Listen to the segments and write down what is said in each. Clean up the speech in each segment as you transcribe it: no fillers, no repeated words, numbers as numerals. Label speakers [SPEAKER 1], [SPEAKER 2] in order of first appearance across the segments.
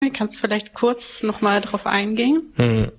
[SPEAKER 1] Kannst du vielleicht kurz nochmal drauf eingehen?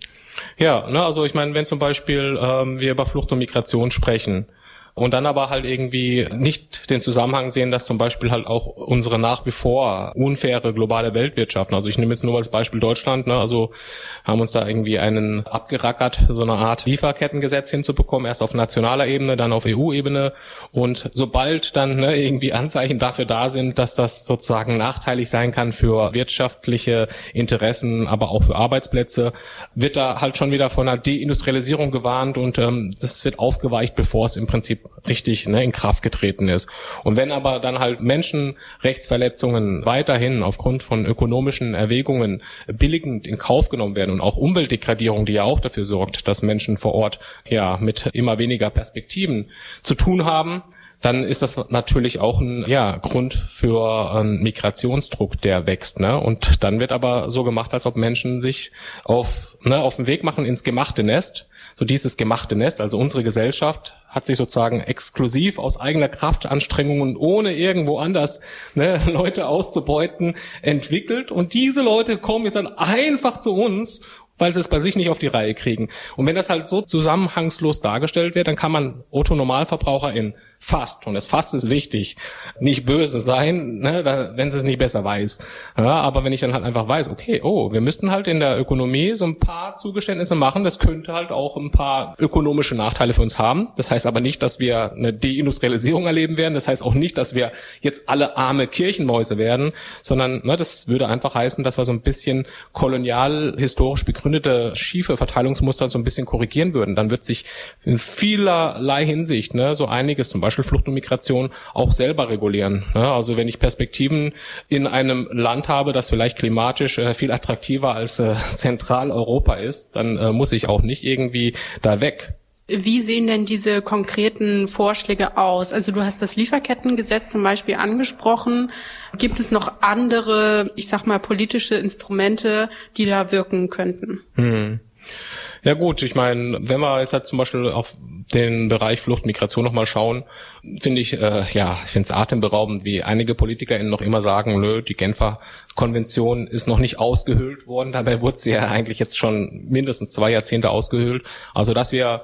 [SPEAKER 2] Ja, also ich meine, wenn zum Beispiel wir über Flucht und Migration sprechen und dann aber halt irgendwie nicht den Zusammenhang sehen, dass zum Beispiel halt auch unsere nach wie vor unfaire globale Weltwirtschaft, also ich nehme jetzt nur als Beispiel Deutschland, also haben uns da irgendwie einen abgerackert, so eine Art Lieferkettengesetz hinzubekommen, erst auf nationaler Ebene, dann auf EU-Ebene, und sobald dann irgendwie Anzeichen dafür da sind, dass das sozusagen nachteilig sein kann für wirtschaftliche Interessen, aber auch für Arbeitsplätze, wird da halt schon wieder von einer Deindustrialisierung gewarnt und das wird aufgeweicht, bevor es im Prinzip richtig in Kraft getreten ist. Und wenn aber dann halt Menschenrechtsverletzungen weiterhin aufgrund von ökonomischen Erwägungen billigend in Kauf genommen werden und auch Umweltdegradierung, die ja auch dafür sorgt, dass Menschen vor Ort mit immer weniger Perspektiven zu tun haben, dann ist das natürlich auch ein Grund für einen Migrationsdruck, der wächst. Und dann wird aber so gemacht, als ob Menschen sich auf den Weg machen ins gemachte Nest. So dieses gemachte Nest, also unsere Gesellschaft hat sich sozusagen exklusiv aus eigener Kraftanstrengung und ohne irgendwo anders Leute auszubeuten entwickelt. Und diese Leute kommen jetzt dann einfach zu uns, weil sie es bei sich nicht auf die Reihe kriegen. Und wenn das halt so zusammenhangslos dargestellt wird, dann kann man Otto-Normalverbraucherin fast, und das fast ist wichtig, nicht böse sein, wenn sie es nicht besser weiß. Ja, aber wenn ich dann halt einfach weiß, okay, wir müssten halt in der Ökonomie so ein paar Zugeständnisse machen, das könnte halt auch ein paar ökonomische Nachteile für uns haben. Das heißt aber nicht, dass wir eine Deindustrialisierung erleben werden. Das heißt auch nicht, dass wir jetzt alle arme Kirchenmäuse werden, sondern das würde einfach heißen, dass wir so ein bisschen kolonial historisch begründete schiefe Verteilungsmuster so ein bisschen korrigieren würden. Dann wird sich in vielerlei Hinsicht so einiges, zum Beispiel Flucht und Migration, auch selber regulieren. Also wenn ich Perspektiven in einem Land habe, das vielleicht klimatisch viel attraktiver als Zentraleuropa ist, dann muss ich auch nicht irgendwie da weg.
[SPEAKER 1] Wie sehen denn diese konkreten Vorschläge aus? Also du hast das Lieferkettengesetz zum Beispiel angesprochen. Gibt es noch andere, politische Instrumente, die da wirken könnten?
[SPEAKER 2] Ja gut, ich meine, wenn wir jetzt halt zum Beispiel auf den Bereich Flucht, Migration nochmal schauen, finde ich, ich finde es atemberaubend, wie einige PolitikerInnen noch immer sagen, die Genfer Konvention ist noch nicht ausgehöhlt worden. Dabei wurde sie ja eigentlich jetzt schon mindestens 2 Jahrzehnte ausgehöhlt. Also dass wir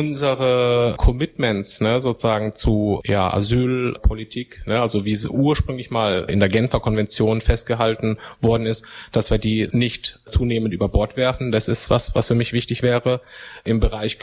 [SPEAKER 2] unsere Commitments sozusagen zu Asylpolitik, also wie es ursprünglich mal in der Genfer Konvention festgehalten worden ist, dass wir die nicht zunehmend über Bord werfen. Das ist was für mich wichtig wäre. Im Bereich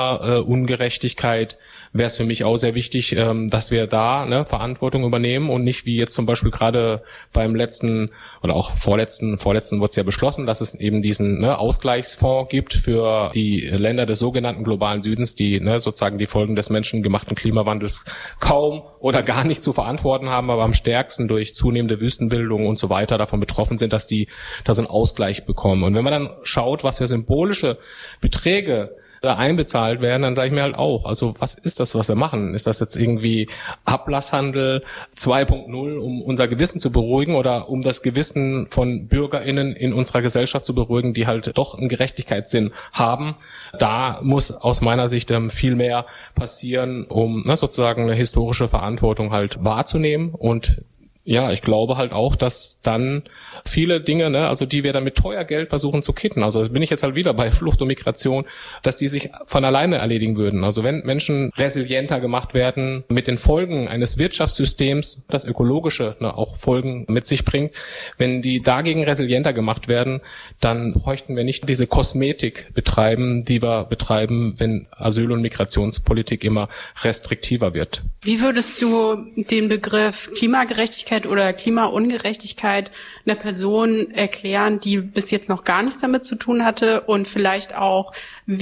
[SPEAKER 2] Klimaungerechtigkeit wäre es für mich auch sehr wichtig, dass wir da Verantwortung übernehmen und nicht wie jetzt zum Beispiel gerade beim letzten oder auch vorletzten wurde es ja beschlossen, dass es eben diesen Ausgleichsfonds gibt für die Länder des sogenannten globalen Südens, die sozusagen die Folgen des menschengemachten Klimawandels kaum oder gar nicht zu verantworten haben, aber am stärksten durch zunehmende Wüstenbildung und so weiter davon betroffen sind, dass die da so einen Ausgleich bekommen. Und wenn man dann schaut, was für symbolische Beträge da einbezahlt werden, dann sage ich mir halt auch, also was ist das, was wir machen? Ist das jetzt irgendwie Ablasshandel 2.0, um unser Gewissen zu beruhigen oder um das Gewissen von BürgerInnen in unserer Gesellschaft zu beruhigen, die halt doch einen Gerechtigkeitssinn haben? Da muss aus meiner Sicht viel mehr passieren, um sozusagen eine historische Verantwortung halt wahrzunehmen. Und ich glaube halt auch, dass dann viele Dinge, also die wir dann mit teuer Geld versuchen zu kitten, also bin ich jetzt halt wieder bei Flucht und Migration, dass die sich von alleine erledigen würden. Also wenn Menschen resilienter gemacht werden mit den Folgen eines Wirtschaftssystems, das ökologische auch Folgen mit sich bringt, wenn die dagegen resilienter gemacht werden, dann bräuchten wir nicht diese Kosmetik betreiben, die wir betreiben, wenn Asyl- und Migrationspolitik immer restriktiver wird.
[SPEAKER 1] Wie würdest du den Begriff Klimagerechtigkeit oder Klimaungerechtigkeit einer Person erklären, die bis jetzt noch gar nichts damit zu tun hatte, und vielleicht auch,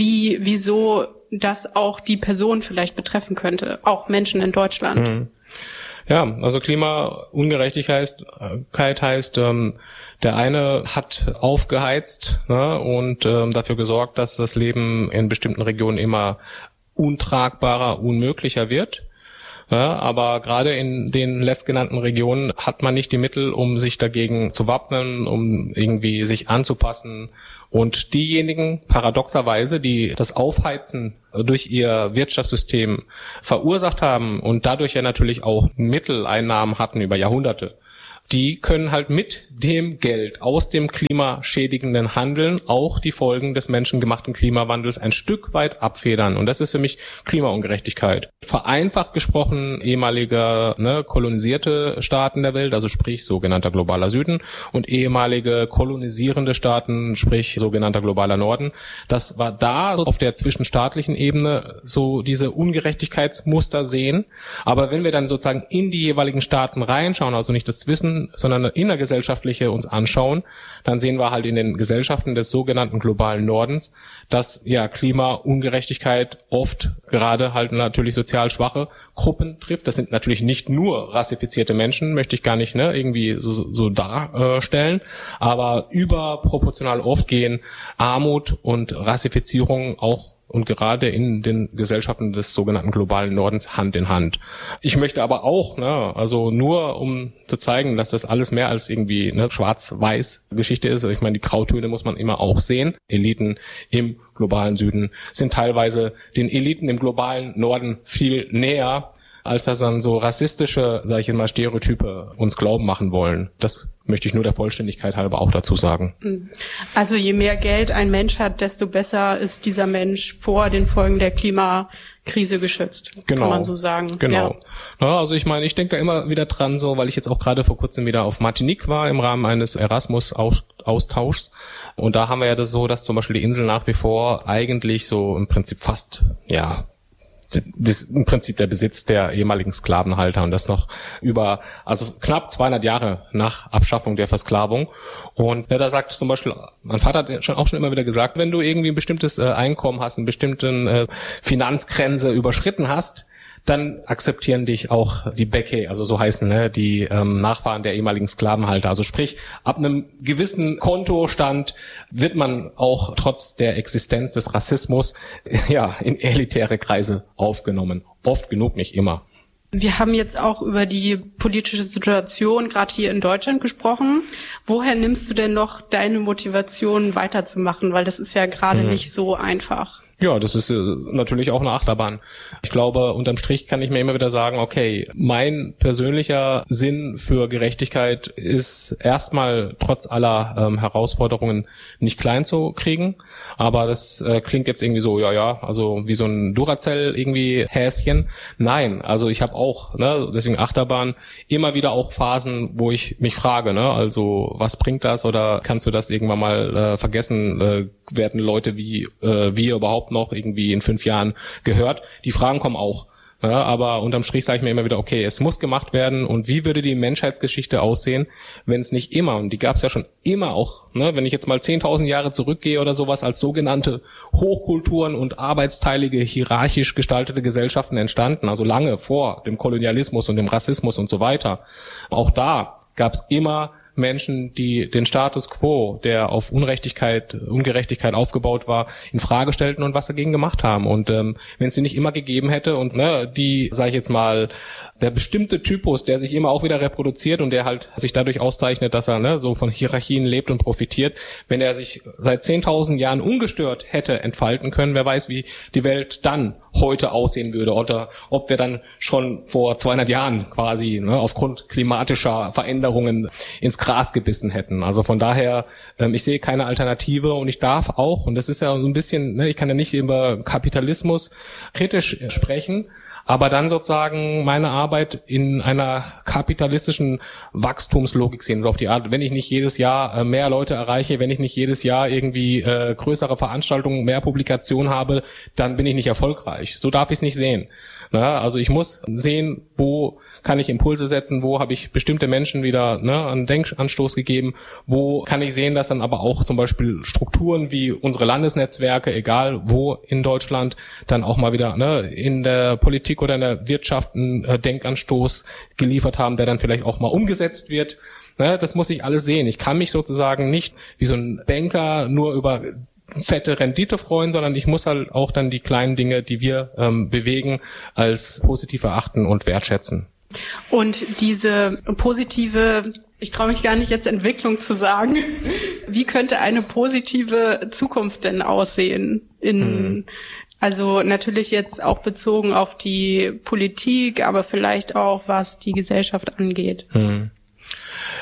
[SPEAKER 1] wieso das auch die Person vielleicht betreffen könnte, auch Menschen in Deutschland?
[SPEAKER 2] Ja, also Klimaungerechtigkeit heißt, der eine hat aufgeheizt und dafür gesorgt, dass das Leben in bestimmten Regionen immer untragbarer, unmöglicher wird. Ja, aber gerade in den letztgenannten Regionen hat man nicht die Mittel, um sich dagegen zu wappnen, um irgendwie sich anzupassen. Und diejenigen, paradoxerweise, die das Aufheizen durch ihr Wirtschaftssystem verursacht haben und dadurch ja natürlich auch Mitteleinnahmen hatten über Jahrhunderte, die können halt mit dem Geld aus dem klimaschädigenden Handeln auch die Folgen des menschengemachten Klimawandels ein Stück weit abfedern. Und das ist für mich Klimaungerechtigkeit. Vereinfacht gesprochen, ehemalige kolonisierte Staaten der Welt, also sprich sogenannter globaler Süden, und ehemalige kolonisierende Staaten, sprich sogenannter globaler Norden. Das war da so auf der zwischenstaatlichen Ebene so diese Ungerechtigkeitsmuster sehen. Aber wenn wir dann sozusagen in die jeweiligen Staaten reinschauen, also nicht das Wissen, sondern innergesellschaftliche uns anschauen, dann sehen wir halt in den Gesellschaften des sogenannten globalen Nordens, dass ja Klimaungerechtigkeit oft gerade halt natürlich sozial schwache Gruppen trifft. Das sind natürlich nicht nur rassifizierte Menschen, möchte ich gar nicht irgendwie so darstellen, aber überproportional oft gehen Armut und Rassifizierung auch und gerade in den Gesellschaften des sogenannten globalen Nordens Hand in Hand. Ich möchte aber auch, also nur um zu zeigen, dass das alles mehr als irgendwie eine schwarz-weiß Geschichte ist. Ich meine, die Grautöne muss man immer auch sehen. Eliten im globalen Süden sind teilweise den Eliten im globalen Norden viel näher, als dass dann so rassistische, sage ich mal, Stereotype uns glauben machen wollen. Das möchte ich nur der Vollständigkeit halber auch dazu sagen.
[SPEAKER 1] Also je mehr Geld ein Mensch hat, desto besser ist dieser Mensch vor den Folgen der Klimakrise geschützt,
[SPEAKER 2] genau,
[SPEAKER 1] kann man so sagen.
[SPEAKER 2] Genau. Ja, also ich meine, ich denke da immer wieder dran, so, weil ich jetzt auch gerade vor kurzem wieder auf Martinique war im Rahmen eines Erasmus-Austauschs. Und da haben wir ja das so, dass zum Beispiel die Insel nach wie vor eigentlich so im Prinzip fast, das ist im Prinzip der Besitz der ehemaligen Sklavenhalter und das noch also knapp 200 Jahre nach Abschaffung der Versklavung. Und da sagt zum Beispiel, mein Vater hat auch schon immer wieder gesagt, wenn du irgendwie ein bestimmtes Einkommen hast, eine bestimmte Finanzgrenze überschritten hast, dann akzeptieren dich auch die Beke, also so heißen die Nachfahren der ehemaligen Sklavenhalter. Also sprich, ab einem gewissen Kontostand wird man auch trotz der Existenz des Rassismus in elitäre Kreise aufgenommen. Oft genug, nicht immer.
[SPEAKER 1] Wir haben jetzt auch über die politische Situation gerade hier in Deutschland gesprochen. Woher nimmst du denn noch deine Motivation weiterzumachen? Weil das ist ja gerade nicht so einfach.
[SPEAKER 2] Ja, das ist natürlich auch eine Achterbahn. Ich glaube, unterm Strich kann ich mir immer wieder sagen, okay, mein persönlicher Sinn für Gerechtigkeit ist erstmal trotz aller Herausforderungen nicht klein zu kriegen. Aber das klingt jetzt irgendwie so, also wie so ein Duracell irgendwie Häschen. Nein, also ich habe auch, deswegen Achterbahn, immer wieder auch Phasen, wo ich mich frage, also was bringt das oder kannst du das irgendwann mal vergessen? Werden Leute wie wir überhaupt noch irgendwie in 5 Jahren gehört? Die Fragen kommen auch. Ja, aber unterm Strich sage ich mir immer wieder, okay, es muss gemacht werden. Und wie würde die Menschheitsgeschichte aussehen, wenn es nicht immer, und die gab es ja schon immer auch, wenn ich jetzt mal 10.000 Jahre zurückgehe oder sowas, als sogenannte Hochkulturen und arbeitsteilige, hierarchisch gestaltete Gesellschaften entstanden, also lange vor dem Kolonialismus und dem Rassismus und so weiter. Auch da gab es immer Menschen, die den Status quo, der auf Ungerechtigkeit aufgebaut war, in Frage stellten und was dagegen gemacht haben. Und wenn es die nicht immer gegeben hätte und die, sage ich jetzt mal, der bestimmte Typus, der sich immer auch wieder reproduziert und der halt sich dadurch auszeichnet, dass er so von Hierarchien lebt und profitiert, wenn er sich seit 10.000 Jahren ungestört hätte entfalten können, wer weiß, wie die Welt dann heute aussehen würde oder ob wir dann schon vor 200 Jahren quasi aufgrund klimatischer Veränderungen ins Gras gebissen hätten. Also von daher, ich sehe keine Alternative und ich darf auch, und das ist ja so ein bisschen, ich kann ja nicht über Kapitalismus kritisch sprechen, aber dann sozusagen meine Arbeit in einer kapitalistischen Wachstumslogik sehen, so auf die Art, wenn ich nicht jedes Jahr mehr Leute erreiche, wenn ich nicht jedes Jahr irgendwie größere Veranstaltungen, mehr Publikationen habe, dann bin ich nicht erfolgreich. So darf ich es nicht sehen. Also ich muss sehen, wo kann ich Impulse setzen, wo habe ich bestimmte Menschen wieder einen Denkanstoß gegeben, wo kann ich sehen, dass dann aber auch zum Beispiel Strukturen wie unsere Landesnetzwerke, egal wo in Deutschland, dann auch mal wieder in der Politik oder in der Wirtschaft einen Denkanstoß geliefert haben, der dann vielleicht auch mal umgesetzt wird. Das muss ich alles sehen. Ich kann mich sozusagen nicht wie so ein Banker nur über fette Rendite freuen, sondern ich muss halt auch dann die kleinen Dinge, die wir bewegen, als positiv erachten und wertschätzen.
[SPEAKER 1] Und diese positive, ich traue mich gar nicht jetzt Entwicklung zu sagen, wie könnte eine positive Zukunft denn aussehen? Also natürlich jetzt auch bezogen auf die Politik, aber vielleicht auch was die Gesellschaft angeht.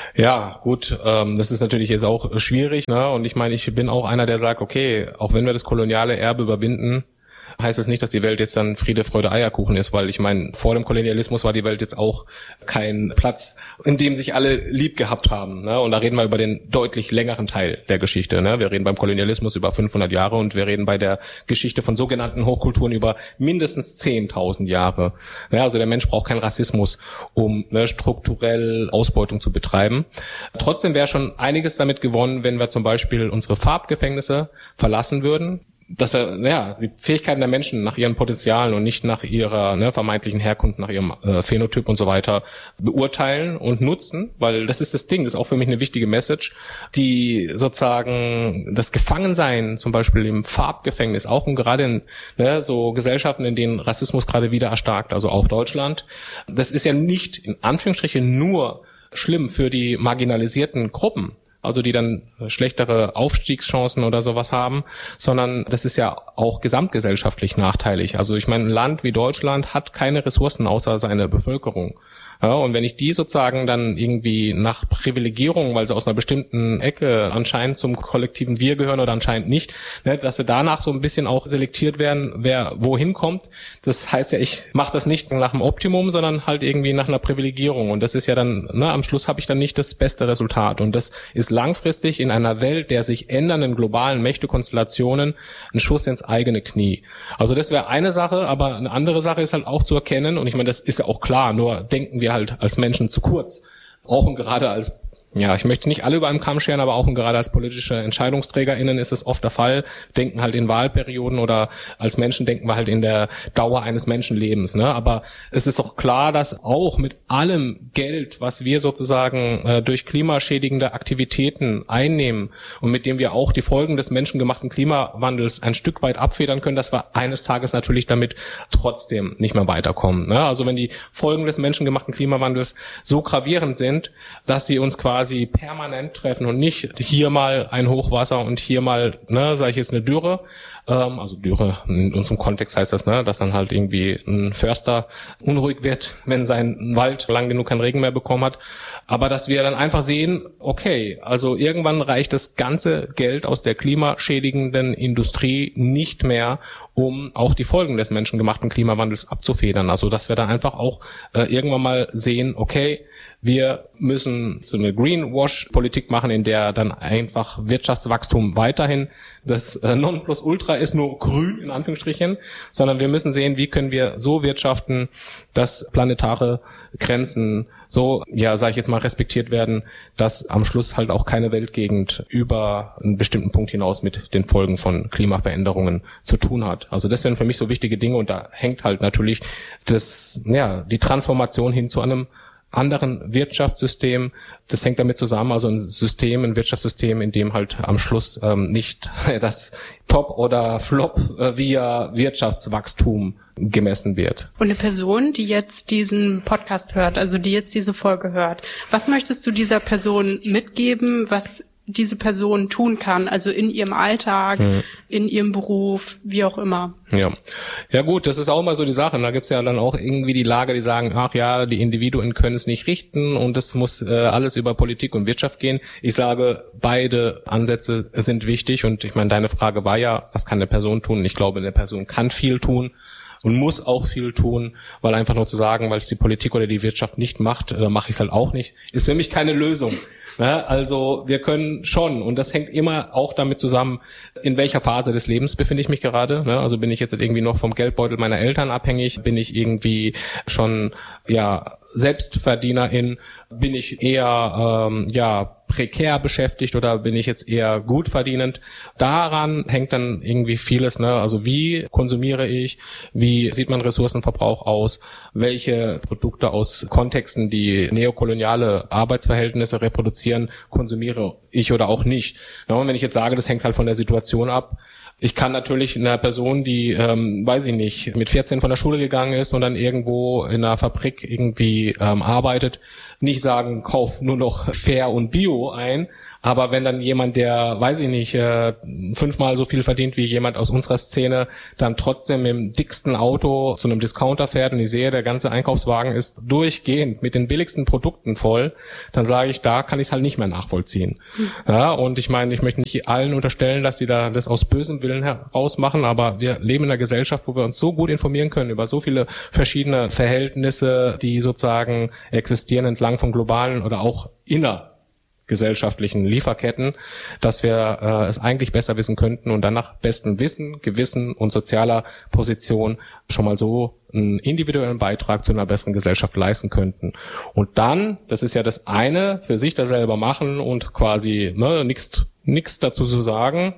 [SPEAKER 2] Ja, gut, das ist natürlich jetzt auch schwierig, ne? Und ich meine, ich bin auch einer, der sagt, okay, auch wenn wir das koloniale Erbe überwinden, heißt es nicht, dass die Welt jetzt dann Friede, Freude, Eierkuchen ist, weil ich meine, vor dem Kolonialismus war die Welt jetzt auch kein Platz, in dem sich alle lieb gehabt haben, ne? Und da reden wir über den deutlich längeren Teil der Geschichte, ne? Wir reden beim Kolonialismus über 500 Jahre und wir reden bei der Geschichte von sogenannten Hochkulturen über mindestens 10.000 Jahre. Ja, also der Mensch braucht keinen Rassismus, um strukturell Ausbeutung zu betreiben. Trotzdem wäre schon einiges damit gewonnen, wenn wir zum Beispiel unsere Farbgefängnisse verlassen würden, dass wir die Fähigkeiten der Menschen nach ihren Potenzialen und nicht nach ihrer vermeintlichen Herkunft, nach ihrem Phänotyp und so weiter beurteilen und nutzen, weil das ist das Ding, das ist auch für mich eine wichtige Message, die sozusagen das Gefangensein zum Beispiel im Farbgefängnis, auch und gerade in so Gesellschaften, in denen Rassismus gerade wieder erstarkt, also auch Deutschland, das ist ja nicht in Anführungsstrichen nur schlimm für die marginalisierten Gruppen, also die dann schlechtere Aufstiegschancen oder sowas haben, sondern das ist ja auch gesamtgesellschaftlich nachteilig. Also ich meine, ein Land wie Deutschland hat keine Ressourcen außer seine Bevölkerung. Ja, und wenn ich die sozusagen dann irgendwie nach Privilegierung, weil sie aus einer bestimmten Ecke anscheinend zum kollektiven Wir gehören oder anscheinend nicht, dass sie danach so ein bisschen auch selektiert werden, wer wohin kommt. Das heißt ja, ich mache das nicht nach dem Optimum, sondern halt irgendwie nach einer Privilegierung. Und das ist ja dann, am Schluss habe ich dann nicht das beste Resultat. Und das ist langfristig in einer Welt der sich ändernden globalen Mächtekonstellationen ein Schuss ins eigene Knie. Also das wäre eine Sache, aber eine andere Sache ist halt auch zu erkennen, und ich meine, das ist ja auch klar, nur denken wir halt als Menschen zu kurz. Auch und gerade als, ich möchte nicht alle über einen Kamm scheren, aber auch und gerade als politische EntscheidungsträgerInnen ist es oft der Fall, denken halt in Wahlperioden oder als Menschen denken wir halt in der Dauer eines Menschenlebens, ne? Aber es ist doch klar, dass auch mit allem Geld, was wir sozusagen durch klimaschädigende Aktivitäten einnehmen und mit dem wir auch die Folgen des menschengemachten Klimawandels ein Stück weit abfedern können, dass wir eines Tages natürlich damit trotzdem nicht mehr weiterkommen, ne? Also wenn die Folgen des menschengemachten Klimawandels so gravierend sind, dass sie uns quasi permanent treffen und nicht hier mal ein Hochwasser und hier mal, sage ich jetzt, eine Dürre. Also Dürre, in unserem Kontext heißt das, dass dann halt irgendwie ein Förster unruhig wird, wenn sein Wald lang genug keinen Regen mehr bekommen hat. Aber dass wir dann einfach sehen, okay, also irgendwann reicht das ganze Geld aus der klimaschädigenden Industrie nicht mehr, um auch die Folgen des menschengemachten Klimawandels abzufedern. Also dass wir dann einfach auch irgendwann mal sehen, okay, wir müssen so eine Greenwash-Politik machen, in der dann einfach Wirtschaftswachstum weiterhin das Nonplusultra ist, nur grün in Anführungsstrichen, sondern wir müssen sehen, wie können wir so wirtschaften, dass planetare Grenzen so, sage ich jetzt mal, respektiert werden, dass am Schluss halt auch keine Weltgegend über einen bestimmten Punkt hinaus mit den Folgen von Klimaveränderungen zu tun hat. Also das sind für mich so wichtige Dinge, und da hängt halt natürlich die Transformation hin zu einem anderen Wirtschaftssystem, das hängt damit zusammen, also ein Wirtschaftssystem, in dem halt am Schluss nicht das Top oder Flop via Wirtschaftswachstum gemessen wird.
[SPEAKER 1] Und eine Person, die jetzt diesen Podcast hört, also die jetzt diese Folge hört, was möchtest du dieser Person mitgeben, was diese Person tun kann, also in ihrem Alltag, in ihrem Beruf, wie auch immer?
[SPEAKER 2] Ja gut, das ist auch immer so die Sache. Da gibt's ja dann auch irgendwie die Lager, die sagen, die Individuen können es nicht richten und es muss alles über Politik und Wirtschaft gehen. Ich sage, beide Ansätze sind wichtig, und ich meine, deine Frage war ja, was kann eine Person tun? Ich glaube, eine Person kann viel tun und muss auch viel tun, weil einfach nur zu sagen, weil es die Politik oder die Wirtschaft nicht macht, mache ich es halt auch nicht, ist für mich keine Lösung. Also wir können schon, und das hängt immer auch damit zusammen, in welcher Phase des Lebens befinde ich mich gerade. Also bin ich jetzt irgendwie noch vom Geldbeutel meiner Eltern abhängig, bin ich irgendwie schon Selbstverdienerin, bin ich eher prekär beschäftigt oder bin ich jetzt eher gut verdienend? Daran hängt dann irgendwie vieles, Also wie konsumiere ich? Wie sieht mein Ressourcenverbrauch aus? Welche Produkte aus Kontexten, die neokoloniale Arbeitsverhältnisse reproduzieren, konsumiere ich oder auch nicht? Und wenn ich jetzt sage, das hängt halt von der Situation ab, ich kann natürlich einer Person, die, mit 14 von der Schule gegangen ist und dann irgendwo in einer Fabrik irgendwie arbeitet, nicht sagen, kauf nur noch fair und bio ein, Aber wenn dann jemand, der, weiß ich nicht, 5-mal so viel verdient wie jemand aus unserer Szene, dann trotzdem mit dem dicksten Auto zu einem Discounter fährt und ich sehe, der ganze Einkaufswagen ist durchgehend mit den billigsten Produkten voll, dann sage ich, da kann ich es halt nicht mehr nachvollziehen. Ja, und ich meine, ich möchte nicht allen unterstellen, dass sie da das aus bösem Willen heraus machen, aber wir leben in einer Gesellschaft, wo wir uns so gut informieren können über so viele verschiedene Verhältnisse, die sozusagen existieren entlang von globalen oder auch innergesellschaftlichen Lieferketten, dass wir es eigentlich besser wissen könnten und dann nach bestem Wissen, Gewissen und sozialer Position schon mal so einen individuellen Beitrag zu einer besseren Gesellschaft leisten könnten. Und dann, das ist ja das eine, für sich das selber machen und quasi nichts dazu zu sagen.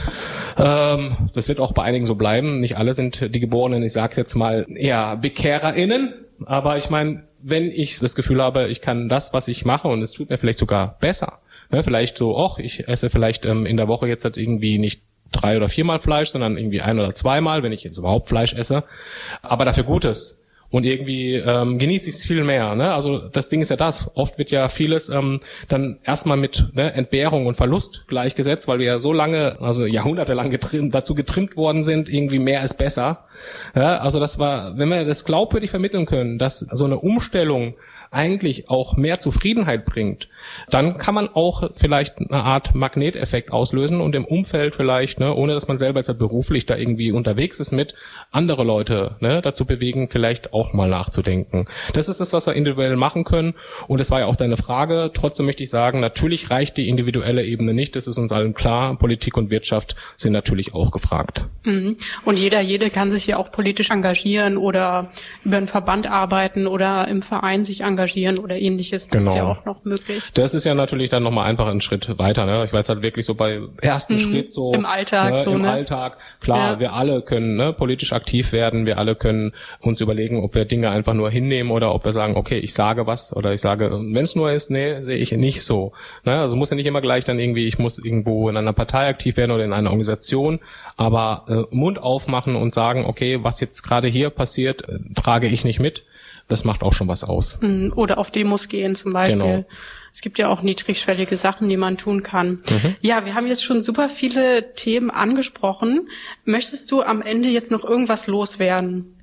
[SPEAKER 2] Das wird auch bei einigen so bleiben. Nicht alle sind die Geborenen, ich sage jetzt mal, eher BekehrerInnen. Aber ich meine, wenn ich das Gefühl habe, ich kann das, was ich mache, und es tut mir vielleicht sogar besser. Ne, vielleicht so, ich esse vielleicht in der Woche jetzt halt irgendwie nicht 3- oder 4-mal Fleisch, sondern irgendwie 1- oder 2-mal, wenn ich jetzt überhaupt Fleisch esse. Aber dafür Gutes. Und irgendwie genieße ich es viel mehr. Ne? Also das Ding ist ja das. Oft wird ja vieles dann erstmal mit Entbehrung und Verlust gleichgesetzt, weil wir ja so lange, also jahrhundertelang dazu getrimmt worden sind, irgendwie mehr ist besser. Ja, also das war, wenn wir das glaubwürdig vermitteln können, dass so eine Umstellung eigentlich auch mehr Zufriedenheit bringt, dann kann man auch vielleicht eine Art Magneteffekt auslösen und im Umfeld vielleicht, ohne dass man selber jetzt beruflich da irgendwie unterwegs ist mit, andere Leute dazu bewegen, vielleicht auch mal nachzudenken. Das ist das, was wir individuell machen können. Und das war ja auch deine Frage. Trotzdem möchte ich sagen, natürlich reicht die individuelle Ebene nicht. Das ist uns allen klar. Politik und Wirtschaft sind natürlich auch gefragt.
[SPEAKER 1] Und jede kann sich ja auch politisch engagieren oder über einen Verband arbeiten oder im Verein sich engagieren oder ähnliches. Das ist ja auch noch möglich.
[SPEAKER 2] Das ist ja natürlich dann nochmal einfach einen Schritt weiter. Ne? Ich weiß halt wirklich so bei ersten Schritt so.
[SPEAKER 1] Im Alltag.
[SPEAKER 2] Im Alltag. Klar, wir alle können politisch aktiv werden. Wir alle können uns überlegen, ob wir Dinge einfach nur hinnehmen oder ob wir sagen, okay, ich sage was oder ich sage, wenn es nur ist, sehe ich nicht so. Ne? Also muss ja nicht immer gleich dann irgendwie, ich muss irgendwo in einer Partei aktiv werden oder in einer Organisation, aber Mund aufmachen und sagen, okay, was jetzt gerade hier passiert, trage ich nicht mit. Das macht auch schon was aus.
[SPEAKER 1] Oder auf Demos gehen zum Beispiel. Genau. Es gibt ja auch niedrigschwellige Sachen, die man tun kann. Ja, wir haben jetzt schon super viele Themen angesprochen. Möchtest du am Ende jetzt noch irgendwas loswerden?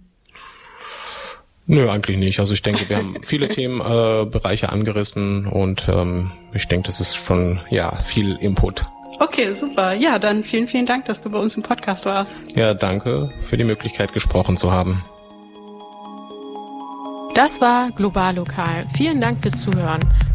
[SPEAKER 2] Nö, eigentlich nicht. Also ich denke, wir haben viele Themenbereiche angerissen und ich denke, das ist schon viel Input.
[SPEAKER 1] Okay, super. Ja, dann vielen Dank, dass du bei uns im Podcast warst.
[SPEAKER 2] Ja, danke für die Möglichkeit, gesprochen zu haben.
[SPEAKER 1] Das war Global Lokal. Vielen Dank fürs Zuhören.